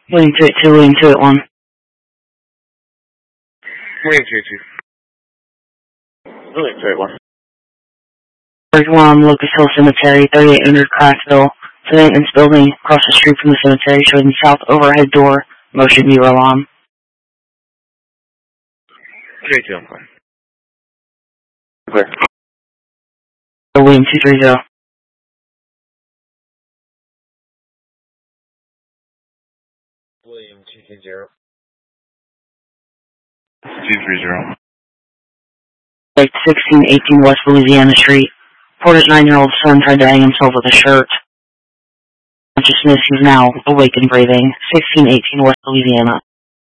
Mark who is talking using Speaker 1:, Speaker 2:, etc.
Speaker 1: William 282, William 281.
Speaker 2: William 282. William 281.
Speaker 1: 31 Locust Hill Cemetery, 3800 Crackville. The maintenance building across the street from the cemetery showing the south overhead door. Motion viewer alarm.
Speaker 2: 382, I'm fine.
Speaker 3: Clear.
Speaker 1: William 230.
Speaker 2: William 230.
Speaker 3: 230.
Speaker 1: 1618 West Louisiana Street. Reported 9-year-old son tried to hang himself with a shirt. Consciousness is now awake and breathing. 1618 West Louisiana.